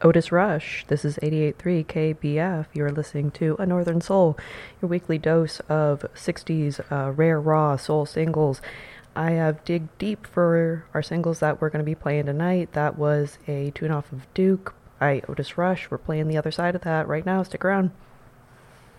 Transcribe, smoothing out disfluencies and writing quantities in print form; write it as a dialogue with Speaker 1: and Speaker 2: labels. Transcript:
Speaker 1: Otis Rush. This is 88.3 KBF. You're listening to A Northern Soul, your weekly dose of 60s rare raw soul singles. I have dig deep for our singles that we're going to be playing tonight. That was a tune off of Duke by Otis Rush. We're playing the other side of that right now. Stick around.